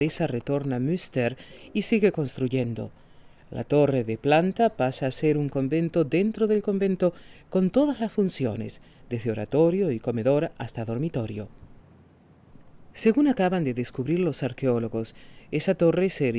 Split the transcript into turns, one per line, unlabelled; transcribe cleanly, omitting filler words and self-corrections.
Esa retorna a Münster y sigue construyendo. La torre de planta pasa a ser un convento dentro del convento con todas las funciones, desde oratorio y comedor hasta dormitorio. Según acaban de descubrir los arqueólogos, esa torre se